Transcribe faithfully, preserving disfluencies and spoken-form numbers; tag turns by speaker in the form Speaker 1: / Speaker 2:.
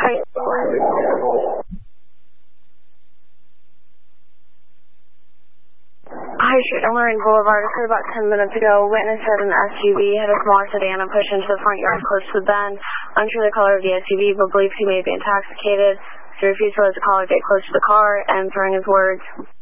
Speaker 1: Alright. Hi, Street on Marine Boulevard. This was about ten minutes ago. Witness said an S U V had a smaller sedan and pushed into the front yard close to the bend. Unsure the color of the S U V, but believes he may be intoxicated. He refused to let the caller get close to the car, and during his words,